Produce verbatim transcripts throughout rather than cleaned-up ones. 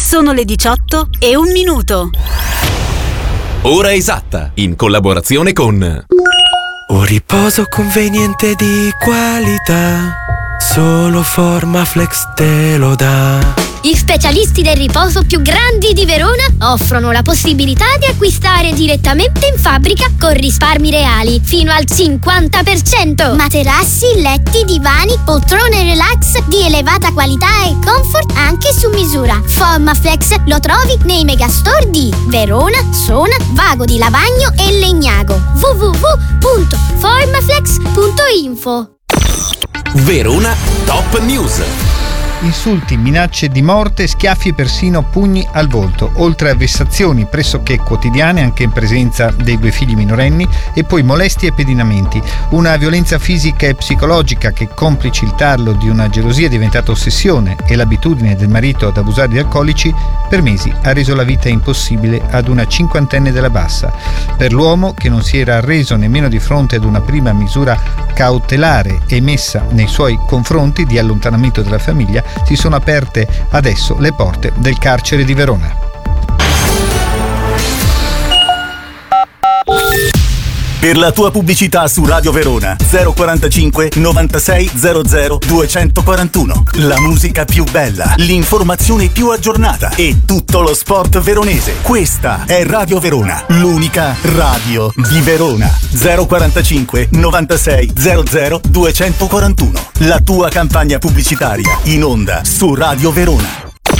Sono le diciotto e un minuto. Ora esatta, in collaborazione con Un riposo conveniente di qualità, solo Formaflex te lo dà. Gli specialisti del riposo più grandi di Verona offrono la possibilità di acquistare direttamente in fabbrica con risparmi reali fino al cinquanta per cento. Materassi, letti, divani, poltrone relax di elevata qualità e comfort anche su misura. Formaflex lo trovi nei megastore di Verona, Sona, Vago di Lavagno e Legnago. w w w punto formaflex punto info. Verona Top News. Insulti, minacce di morte, schiaffi e persino pugni al volto, oltre a vessazioni pressoché quotidiane anche in presenza dei due figli minorenni e poi molestie e pedinamenti. Una violenza fisica e psicologica che, complici il tarlo di una gelosia diventata ossessione e l'abitudine del marito ad abusare di alcolici, per mesi ha reso la vita impossibile ad una cinquantenne della Bassa. Per l'uomo, che non si era arreso nemmeno di fronte ad una prima misura cautelare emessa nei suoi confronti di allontanamento dalla famiglia, si sono aperte adesso le porte del carcere di Verona. Per la tua pubblicità su Radio Verona zero quarantacinque novantasei zero zero duecentoquarantuno. La musica più bella, l'informazione più aggiornata e tutto lo sport veronese. Questa è Radio Verona, l'unica radio di Verona. zero quarantacinque novantasei zero zero duecentoquarantuno. La tua campagna pubblicitaria in onda su Radio Verona.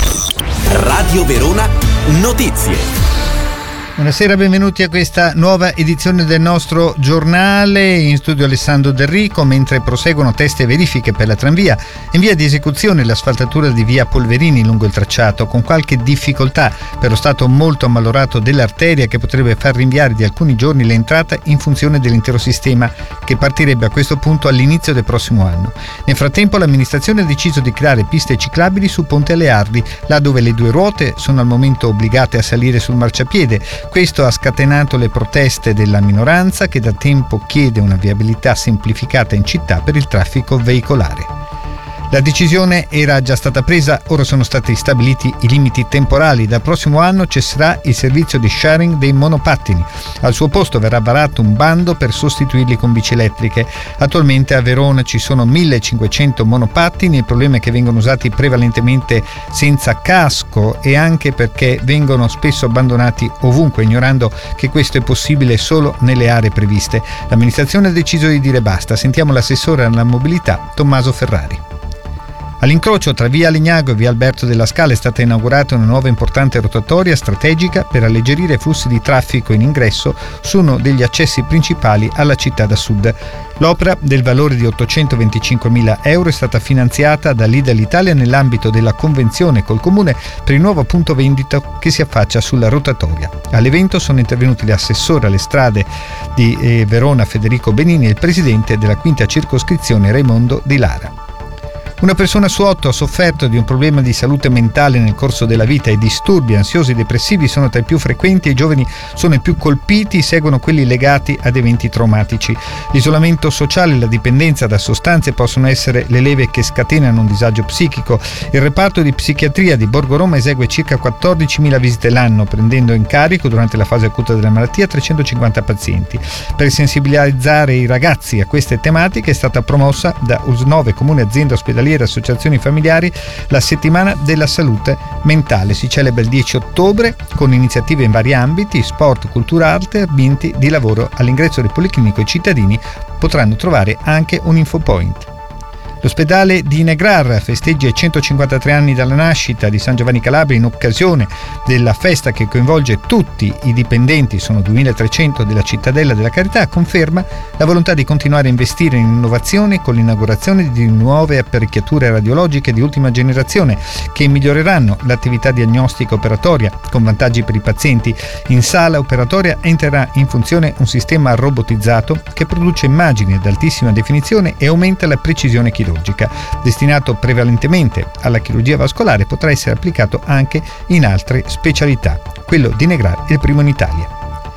Radio Verona Notizie. Buonasera, benvenuti a questa nuova edizione del nostro giornale. In studio Alessandro Del Rico. Mentre proseguono test e verifiche per la tranvia, in via di esecuzione l'asfaltatura di via Polverini lungo il tracciato, con qualche difficoltà per lo stato molto ammalorato dell'arteria che potrebbe far rinviare di alcuni giorni l'entrata in funzione dell'intero sistema, che partirebbe a questo punto all'inizio del prossimo anno. Nel frattempo l'amministrazione ha deciso di creare piste ciclabili su Ponte alle Ardi, là dove le due ruote sono al momento obbligate a salire sul marciapiede. Questo ha scatenato le proteste della minoranza, che da tempo chiede una viabilità semplificata in città per il traffico veicolare. La decisione era già stata presa, ora sono stati stabiliti i limiti temporali. Dal prossimo anno cesserà il servizio di sharing dei monopattini. Al suo posto verrà varato un bando per sostituirli con bici elettriche. Attualmente a Verona ci sono millecinquecento monopattini, il problema è che vengono usati prevalentemente senza casco e anche perché vengono spesso abbandonati ovunque, ignorando che questo è possibile solo nelle aree previste. L'amministrazione ha deciso di dire basta. Sentiamo l'assessore alla mobilità Tommaso Ferrari. All'incrocio tra via Legnago e via Alberto della Scala è stata inaugurata una nuova importante rotatoria strategica per alleggerire i flussi di traffico in ingresso su uno degli accessi principali alla città da sud. L'opera, del valore di ottocentoventicinquemila euro, è stata finanziata da Lidl Italia nell'ambito della convenzione col comune per il nuovo punto vendita che si affaccia sulla rotatoria. All'evento sono intervenuti l'assessore alle strade di eh, Verona Federico Benini e il presidente della quinta circoscrizione Raimondo Di Lara. Una persona su otto ha sofferto di un problema di salute mentale nel corso della vita. I disturbi ansiosi e depressivi sono tra i più frequenti e i giovani sono i più colpiti, seguono quelli legati ad eventi traumatici. L'isolamento sociale e la dipendenza da sostanze possono essere le leve che scatenano un disagio psichico. Il reparto di psichiatria di Borgo Roma esegue circa quattordicimila visite l'anno, prendendo in carico durante la fase acuta della malattia trecentocinquanta pazienti. Per sensibilizzare i ragazzi a queste tematiche è stata promossa da U S nove, Comune Azienda Ospedaliera e associazioni familiari, la settimana della salute mentale. Si celebra il dieci ottobre con iniziative in vari ambiti: sport, cultura, arte, ambienti di lavoro. All'ingresso del Policlinico i cittadini potranno trovare anche un infopoint. L'ospedale di Negrar festeggia i centocinquantatré anni dalla nascita di San Giovanni Calabria in occasione della festa che coinvolge tutti i dipendenti, sono duemilatrecento, della Cittadella della Carità. Conferma la volontà di continuare a investire in innovazione con l'inaugurazione di nuove apparecchiature radiologiche di ultima generazione che miglioreranno l'attività diagnostica operatoria con vantaggi per i pazienti. In sala operatoria entrerà in funzione un sistema robotizzato che produce immagini ad altissima definizione e aumenta la precisione chirurgica. Destinato prevalentemente alla chirurgia vascolare, potrà essere applicato anche in altre specialità. Quello di Negrar è il primo in Italia.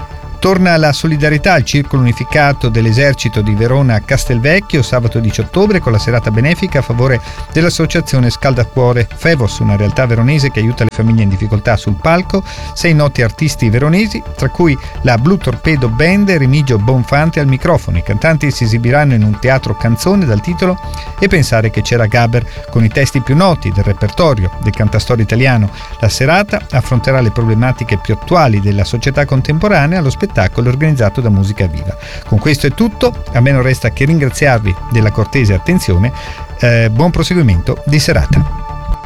Torna la solidarietà al Circolo Unificato dell'Esercito di Verona a Castelvecchio sabato diciotto ottobre con la serata benefica a favore dell'associazione Scaldacuore Fevos, una realtà veronese che aiuta le famiglie in difficoltà. Sul palco sei noti artisti veronesi, tra cui la Blue Torpedo Band e Remigio Bonfante al microfono. I cantanti si esibiranno in un teatro canzone dal titolo E pensare che c'era Gaber, con i testi più noti del repertorio del cantastorie italiano. La serata affronterà le problematiche più attuali della società contemporanea allo spettacolo organizzato da Musica Viva. Con questo è tutto, a me non resta che ringraziarvi della cortese attenzione. Eh, buon proseguimento di serata.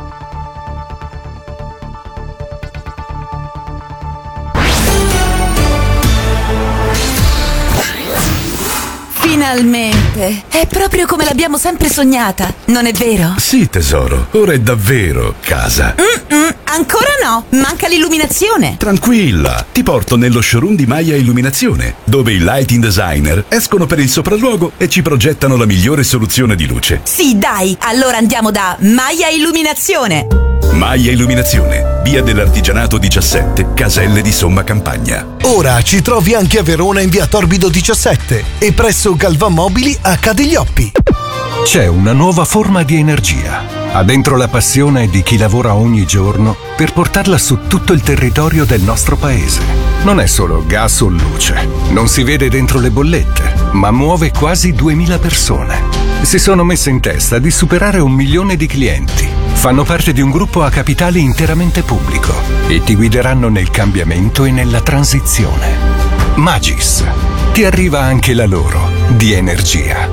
Finalmente! È proprio come l'abbiamo sempre sognata, non è vero? Sì, tesoro, ora è davvero casa. Mm-mm, ancora no, manca l'illuminazione. Tranquilla, ti porto nello showroom di Maya Illuminazione, dove i lighting designer escono per il sopralluogo e ci progettano la migliore soluzione di luce. Sì, dai, allora andiamo da Maya Illuminazione. Maya Illuminazione, via dell'Artigianato diciassette, Caselle di Somma Campagna. Ora ci trovi anche a Verona in via Torbido diciassette e presso Galvan Mobili a Cadiglioppi. C'è una nuova forma di energia. Ha dentro la passione di chi lavora ogni giorno per portarla su tutto il territorio del nostro paese. Non è solo gas o luce, non si vede dentro le bollette, ma muove quasi duemila persone. Si sono messe in testa di superare un milione di clienti. Fanno parte di un gruppo a capitale interamente pubblico e ti guideranno nel cambiamento e nella transizione. Magis. Ti arriva anche la loro di energia.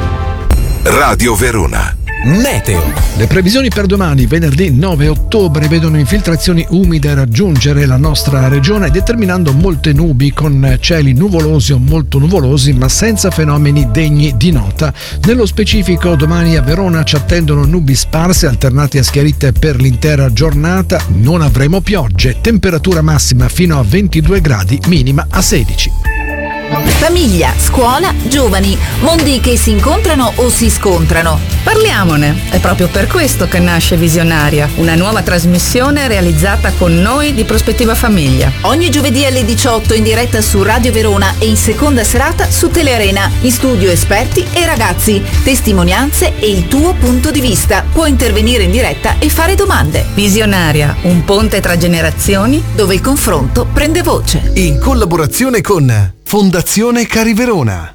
Radio Verona. Meteo. Le previsioni per domani, venerdì nove ottobre, vedono infiltrazioni umide raggiungere la nostra regione, determinando molte nubi con cieli nuvolosi o molto nuvolosi, ma senza fenomeni degni di nota. Nello specifico, domani a Verona ci attendono nubi sparse alternate a schiarite per l'intera giornata. Non avremo piogge, temperatura massima fino a ventidue gradi, minima a sedici. Famiglia, scuola, giovani, mondi che si incontrano o si scontrano. Parliamone, è proprio per questo che nasce Visionaria, una nuova trasmissione realizzata con noi di Prospettiva Famiglia. Ogni giovedì alle diciotto in diretta su Radio Verona e in seconda serata su Telearena. In studio esperti e ragazzi, testimonianze e il tuo punto di vista. Puoi intervenire in diretta e fare domande. Visionaria, un ponte tra generazioni dove il confronto prende voce. In collaborazione con Fondazione Cari Verona.